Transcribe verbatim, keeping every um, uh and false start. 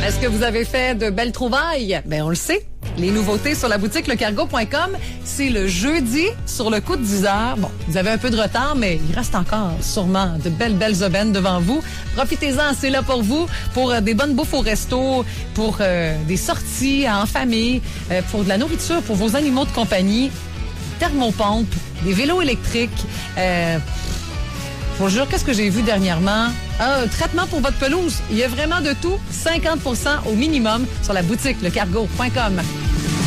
Est-ce que vous avez fait de belles trouvailles? Ben, on le sait. Les nouveautés sur la boutique lecargo point com, c'est le jeudi sur le coup de dix heures. Bon, vous avez un peu de retard, mais il reste encore sûrement de belles, belles aubaines devant vous. Profitez-en, c'est là pour vous, pour euh, des bonnes bouffes au resto, pour euh, des sorties en famille, euh, pour de la nourriture, pour vos animaux de compagnie, thermopompes, des vélos électriques. Euh, je vous jure, qu'est-ce que j'ai vu dernièrement? Un traitement pour votre pelouse. Il y a vraiment de tout. cinquante pour cent au minimum sur la boutique lecargo point com.